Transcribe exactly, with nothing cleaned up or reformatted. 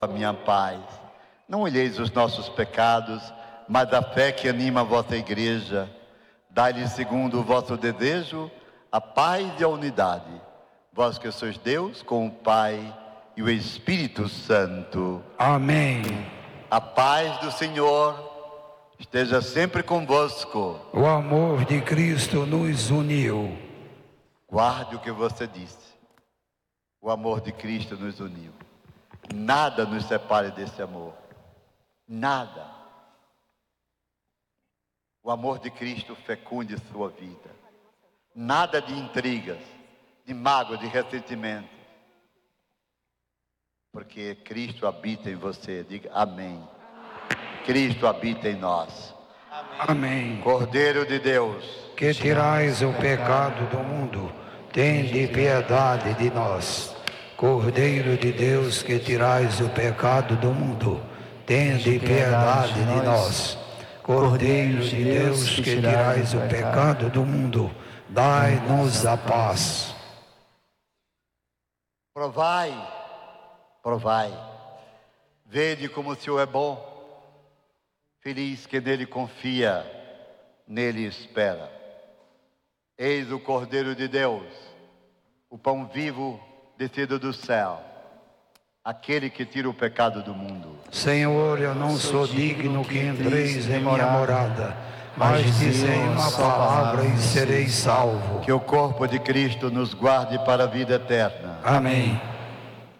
a minha paz. Não olheis os nossos pecados, mas a fé que anima a vossa igreja. Dai-lhe, segundo o vosso desejo, a paz e a unidade. Vós que sois Deus, com o Pai e o Espírito Santo. Amém. A paz do Senhor esteja sempre convosco. O amor de Cristo nos uniu. Guarde o que você disse. O amor de Cristo nos uniu. Nada nos separe desse amor. Nada. O amor de Cristo fecunde sua vida. Nada de intrigas, de mágoa, de ressentimento. Porque Cristo habita em você. Diga amém. Cristo habita em nós. Amém. Cordeiro de Deus, Que tirais o pecado do mundo, tende piedade de nós. Cordeiro de Deus, que tirais o pecado do mundo, tende piedade de nós. Cordeiro de Deus, que tirais o pecado do mundo, dai-nos a paz. provai, provai. Vede como o Senhor é bom. Feliz que nele confia, nele espera. Eis o Cordeiro de Deus, o pão vivo descido do céu, aquele que tira o pecado do mundo. Senhor, eu não sou digno que entreis em minha morada, mas dizei uma palavra e serei salvo. Que o corpo de Cristo nos guarde para a vida eterna. Amém.